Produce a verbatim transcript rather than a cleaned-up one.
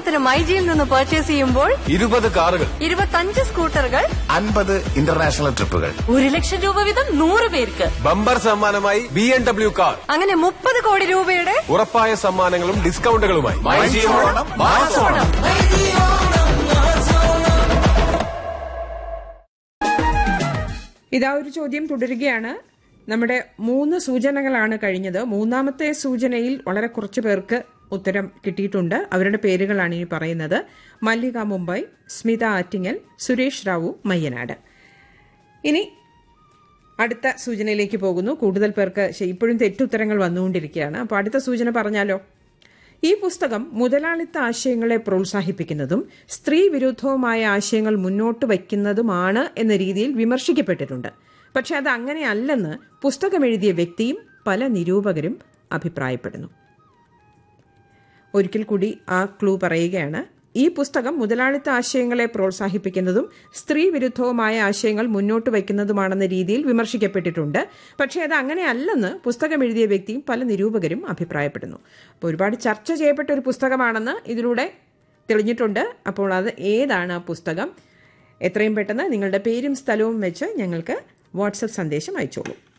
ഉദാഹരണത്തിന് മൈജിയിൽ നിന്ന് പർച്ചേസ് ചെയ്യുമ്പോൾ ഇരുപത് കാറുകൾ, ഇരുപത്തഞ്ച് സ്കൂട്ടറുകൾ, അൻപത് ഇന്റർനാഷണൽ ട്രിപ്പുകൾ, ഒരു ലക്ഷം രൂപ വീതം നൂറ് പേർക്ക് ബമ്പർ സമ്മാനമായി ബി എം ഡബ്ല്യു കാർ, അങ്ങനെ മുപ്പത് കോടി രൂപയുടെ ഉറപ്പായ സമ്മാനങ്ങളും ഡിസ്കൗണ്ടുകളുമായി. ഇതാ ഒരു ചോദ്യം തുടരുകയാണ്. നമ്മുടെ മൂന്ന് സൂചനകളാണ് കഴിഞ്ഞത്. മൂന്നാമത്തെ സൂചനയിൽ വളരെ കുറച്ചു പേർക്ക് ഉത്തരം കിട്ടിയിട്ടുണ്ട്. അവരുടെ പേരുകളാണ് ഇനി പറയുന്നത്. മല്ലിക മുംബൈ, സ്മിത ആറ്റിങ്ങൽ, സുരേഷ് റാവു മയ്യനാട്. ഇനി അടുത്ത സൂചനയിലേക്ക് പോകുന്നു. കൂടുതൽ പേർക്ക് ഇപ്പോഴും തെറ്റുത്തരങ്ങൾ വന്നുകൊണ്ടിരിക്കുകയാണ്. അപ്പോൾ അടുത്ത സൂചന പറഞ്ഞാലോ? ഈ പുസ്തകം മുതലാളിത്ത ആശയങ്ങളെ പ്രോത്സാഹിപ്പിക്കുന്നതും സ്ത്രീ വിരുദ്ധവുമായ ആശയങ്ങൾ മുന്നോട്ട് വയ്ക്കുന്നതുമാണ് എന്ന രീതിയിൽ വിമർശിക്കപ്പെട്ടിട്ടുണ്ട്. പക്ഷെ അത് അങ്ങനെയല്ലെന്ന് പുസ്തകം എഴുതിയ വ്യക്തിയും പല നിരൂപകരും അഭിപ്രായപ്പെടുന്നു. ഒരിക്കൽ കൂടി ആ ക്ലൂ പറയുകയാണ്. ഈ പുസ്തകം മുതലാളിത്ത ആശയങ്ങളെ പ്രോത്സാഹിപ്പിക്കുന്നതും സ്ത്രീ വിരുദ്ധവുമായ ആശയങ്ങൾ മുന്നോട്ട് വയ്ക്കുന്നതുമാണെന്ന രീതിയിൽ വിമർശിക്കപ്പെട്ടിട്ടുണ്ട്. പക്ഷേ അത് അങ്ങനെയല്ലെന്ന് പുസ്തകം എഴുതിയ വ്യക്തിയും പല നിരൂപകരും അഭിപ്രായപ്പെടുന്നു. അപ്പോൾ ഒരുപാട് ചർച്ച ചെയ്യപ്പെട്ട ഒരു പുസ്തകമാണെന്ന് ഇതിലൂടെ തെളിഞ്ഞിട്ടുണ്ട്. അപ്പോൾ അത് ഏതാണ് ആ പുസ്തകം? എത്രയും പെട്ടെന്ന് നിങ്ങളുടെ പേരും സ്ഥലവും വെച്ച് ഞങ്ങൾക്ക് വാട്സപ്പ് സന്ദേശം അയച്ചോളൂ.